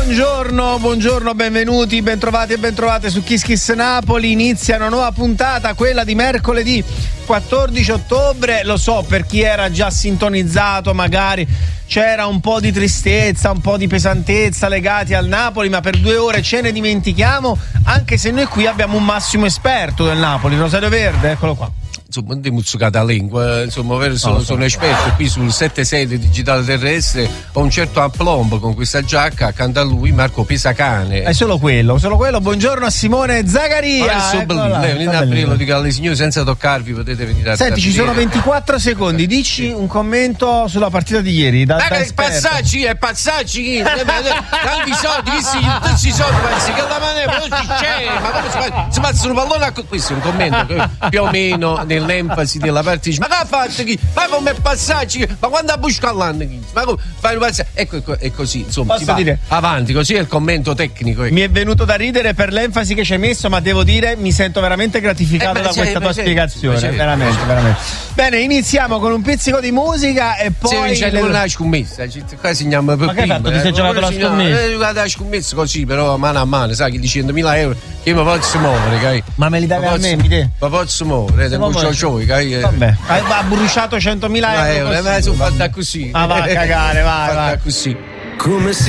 buongiorno, benvenuti, bentrovati e bentrovate su Kiss Kiss Napoli. Inizia una nuova puntata, quella di mercoledì 14 ottobre. Lo so, per chi era già sintonizzato magari c'era un po' di tristezza, un po' di pesantezza legati al Napoli, ma per 2 ore ce ne dimentichiamo, anche se noi qui abbiamo un massimo esperto del Napoli, Rosario Verde, eccolo qua. Insomma, non ti muzzicata la lingua, insomma, sono esperto qui sul 7-6 del digitale terrestre. Ho un certo aplomb con questa giacca, accanto a lui Marco Pisacane. È solo quello. Buongiorno a Simone Zagaria. Venite a aprire, lo dico alle signore, senza toccarvi potete venire a Senti, ci sono 24 secondi, dici un commento sulla partita di ieri. Passaggi, tanti soldi, visti tutti i soldi, pensi che la maniera non ci c'è, ma come si passa un pallone a questo è un commento che più o meno nell'enfasi della parte dice, ma che ha fatto chi? Ma come passaggi? Ma quando ha buscallato chi? Ma come fai un passaggio? Ecco, è così, insomma, posso dire avanti, così è il commento tecnico. Mi è venuto da ridere per l'enfasi che ci hai messo, ma devo dire mi sento veramente gratificato da questa tua spiegazione, veramente. Bene, iniziamo con un pizzico di musica e poi c'è una scommessa, qua segniamo per prima. Ma che hai fatto? Ti sei giocato la scommessa? La scommessa così, però mano a mano, sai, che di 100.000 euro che mi posso muovere, ma me li davi a me, mi te? Ma posso muovere, vabbè, ha bruciato 100.000 euro, ma sono fatta così. Va a cagare, vai. Così. Come